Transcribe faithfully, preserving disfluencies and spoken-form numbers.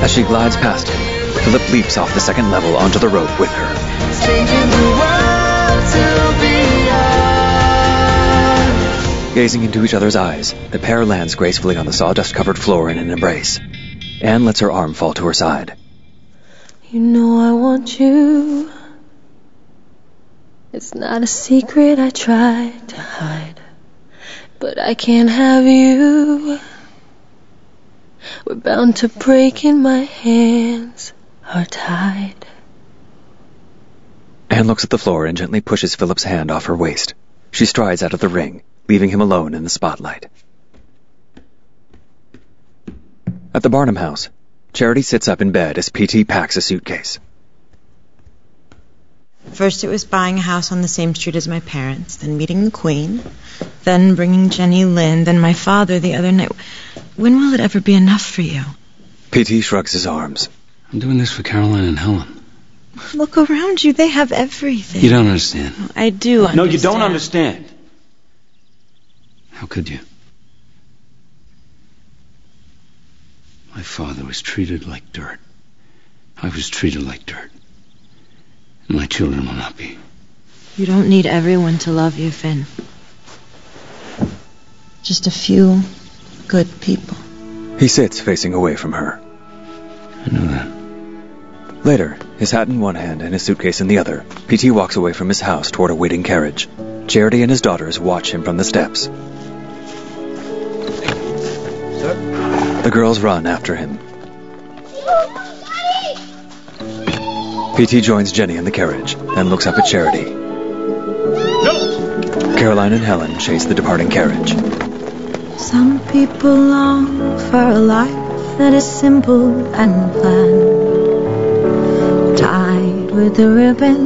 As she glides past him, Philip leaps off the second level onto the rope with her. Changing the world to beyond. Gazing into each other's eyes, the pair lands gracefully on the sawdust-covered floor in an embrace. Anne lets her arm fall to her side. You know I want you. It's not a secret I tried to hide, but I can't have you. We're bound to break and my hands are tied. Anne looks at the floor and gently pushes Philip's hand off her waist. She strides out of the ring, leaving him alone in the spotlight. At the Barnum house, Charity sits up in bed as P T packs a suitcase. First it was buying a house on the same street as my parents, then meeting the Queen, then bringing Jenny Lind, then my father the other night. When will it ever be enough for you? P T shrugs his arms. I'm doing this for Caroline and Helen. Look around you. They have everything. You don't understand. I do understand. No, you don't understand. How could you? My father was treated like dirt. I was treated like dirt. And my children will not be. You don't need everyone to love you, Finn. Just a few good people. He sits facing away from her. I know that. Later, his hat in one hand and his suitcase in the other, P T walks away from his house toward a waiting carriage. Charity and his daughters watch him from the steps. Sir? The girls run after him. P T joins Jenny in the carriage and looks up at Charity. No! Caroline and Helen chase the departing carriage. Some people long for a life that is simple and planned, tied with a ribbon